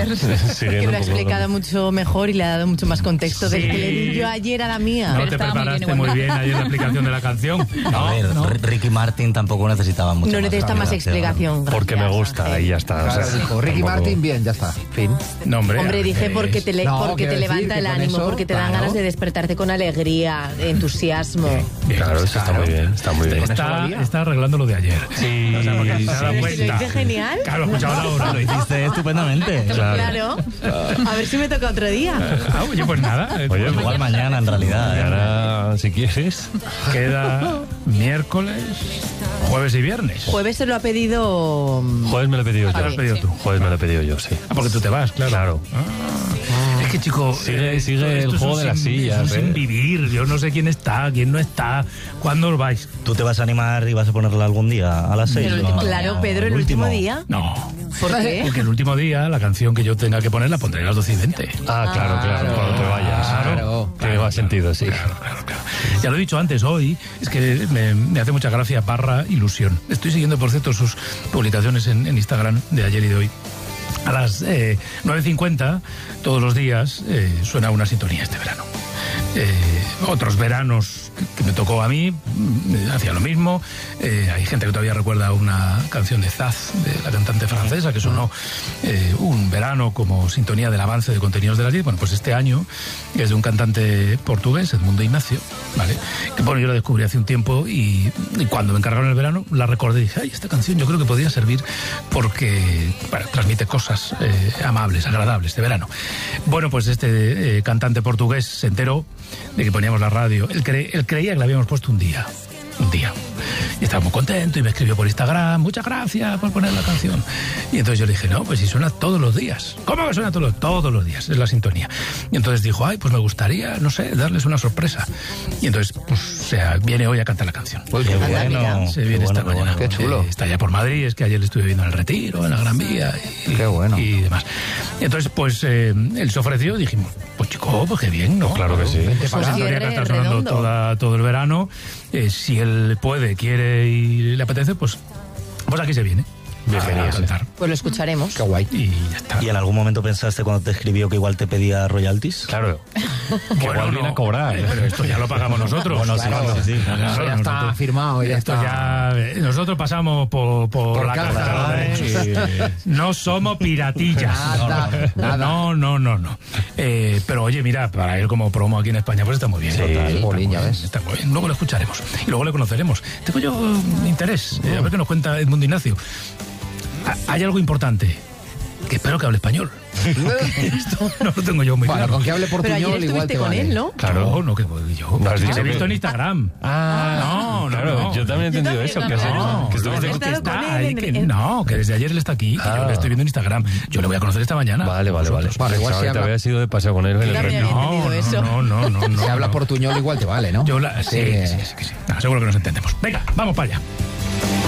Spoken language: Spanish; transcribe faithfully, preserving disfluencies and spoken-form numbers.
ayer. Sí, que lo ha explicado mucho mejor y le ha dado mucho más contexto sí. del que le di yo ayer a la mía. No te preparaste muy bien, muy bien ayer la explicación de la canción. No, a ver, no. Ricky Martin tampoco necesitaba mucho No necesita más explicación. Porque me gusta Ángel. Y ya está. Claro, o sea, dijo, Ricky tampoco... Martin, bien, ya está. Fin. No, hombre, hombre dije porque te, le, no, porque te levanta el ánimo, eso, porque te dan claro. ganas de despertarte con alegría, entusiasmo. Bien, claro, eso está muy bien. Está muy bien. Está, está arreglando lo de ayer. Sí, o sea, porque sí, se ha dado sí, cuenta. ¿Lo hice genial? Claro, escuchaba la hora. Lo hiciste estupendamente. Claro. claro. A ver si me toca otro día. Ah, oye, pues nada. Oye, igual mañana en realidad. ¿eh? Ahora, si quieres. Queda miércoles, jueves y viernes. Jueves se lo ha pedido... Jueves me lo he pedido yo. ¿Lo has pedido tú? Jueves me lo he pedido yo, sí. Ah, porque tú te vas, claro. Claro. Ah. Es que, chico... Sigue, sigue esto, el juego de las sillas, ¿eh? Sin vivir. Yo no sé quién está, quién no está. ¿Cuándo os vais? ¿Tú te vas a animar y vas a ponerla algún día a las seis? ¿no? Claro, Pedro, ¿el, ¿el último día? No. ¿Por qué? Porque el último día, la canción que yo tenga que poner la pondré a las doce y veinte. Ah, claro, claro, claro. cuando te vayas. Claro. Tiene más sentido, sí. Claro, claro, claro. Ya lo he dicho antes, hoy, es que me, me hace mucha gracia barra ilusión. Estoy siguiendo, por cierto, sus publicaciones en, en Instagram de ayer y de hoy. A las eh, nueve cincuenta, todos los días, eh, suena una sintonía este verano. Eh, otros veranos que, que me tocó a mí, eh, hacía lo mismo. Eh, hay gente que todavía recuerda una canción de Zaz, de la cantante francesa, que sonó eh, un verano como sintonía del avance de contenidos de la diez. Bueno, pues este año es de un cantante portugués, Edmundo Ignacio, ¿vale? Que bueno, yo la descubrí hace un tiempo y, y cuando me encargaron el verano la recordé y dije, ay, esta canción yo creo que podría servir porque bueno, transmite cosas eh, amables, agradables de verano. Bueno, pues este eh, cantante portugués se enteró de que poníamos la radio. Él, cre él creía que la habíamos puesto un día. Un día. Y estaba muy contento y me escribió por Instagram, muchas gracias por poner la canción. Y entonces yo le dije, no, pues si suena todos los días. ¿Cómo que suena todos los, todos los días? Es la sintonía. Y entonces dijo, ay, pues me gustaría, no sé, darles una sorpresa. Y entonces, pues, o sea, viene hoy a cantar la canción. Pues qué bueno. Se viene qué esta bueno, mañana. Qué chulo. Eh, está ya por Madrid, es que ayer le estuve viendo en el Retiro, en la Gran Vía. Y, qué bueno. Y demás. Entonces, pues, eh, él se ofreció y dijimos, pues chico, pues qué bien, ¿no? Claro que sí. Pues la sintonía que está sonando toda, todo el verano, eh, si él puede, quiere y le apetece, pues, pues aquí se viene. Bienvenido. Pues lo escucharemos. Qué guay. Y ya está. ¿Y en algún momento pensaste cuando te escribió que igual te pedía royalties? Claro. Que Bueno, igual viene no, a cobrar. eh, pero esto ya lo pagamos nosotros. Bueno, sí, Claro. sí, sí. Claro, Eso ya está nosotros- firmado. Ya Esto está. ya... eh, Nosotros pasamos por, por, Por la casa, calzada de ¿eh? hechos. No somos piratillas. Nada, nada. No, no, no, no. Eh, pero oye, mira, para él como promo aquí en España, pues está muy bien. Sí, Está sí, muy Polín, ya bien, ves. está muy bien. Luego lo escucharemos. Y luego le conoceremos. Tengo yo eh, interés. eh, a ver qué nos cuenta Edmundo Ignacio. Ha- Hay algo importante. Que espero que hable español. Esto no lo tengo yo muy Bueno, claro. con que hable Pero portuñol ayer igual estuviste te con vale. él, ¿no? Claro, no, que voy yo. No has Te dicho he visto que- en Instagram. Ah, No, no, Claro, no. yo también he entendido Yo eso. también, Que, has- No, que no, estuviste no, He que estado está con él ahí, en- que en- no, que desde ayer él está aquí, que Ah. yo le estoy viendo en Instagram. Yo le voy a conocer esta mañana. Vale, vale, vale. Vosotros. Vale, igual Pensaba si que te habla- habías ido de paseo con él en el también retiro. había entendido eso. No, no, no, no. Si habla no. portuñol igual te vale, ¿no? Yo la, sí, Sí. sí, sí, sí, sí. No, seguro que nos entendemos. Venga, vamos para allá.